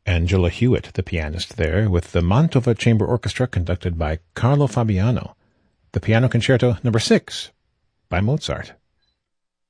Angela Hewitt, the pianist there, with the Mantova Chamber Orchestra conducted by Carlo Fabiano, the Piano Concerto No. 6 by Mozart.